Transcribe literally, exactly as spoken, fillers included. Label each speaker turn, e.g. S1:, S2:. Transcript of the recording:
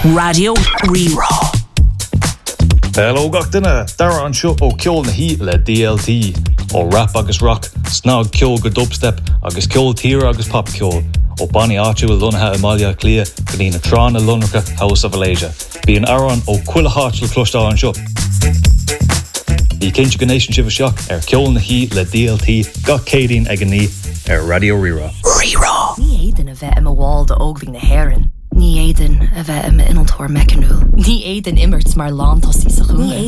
S1: Radio Rerá.
S2: Hello gachtainna, dara an seo ó ceol na hí le D L T, ó rap agus rock, snog ceol go dubstep, agus ceol tír agus pop ceol, ó Bonnie Archer will lunathe Amalia Clia, go dtí na trán a lunracha House of Alasia. Bí an aran ó cuila hátil clúistá an seo. Bhí cinse gnéisian sibh seach ar ceol na hí le D L T, gach cédín ag an ní ar Radio Rerá.
S1: Rerá.
S3: Ní éidir a bheith im a bháil de ógling na haireann. Ní éidir a bheith im a inaltóir mecanúil. Ní éidir immert mar lántasí sa chúna.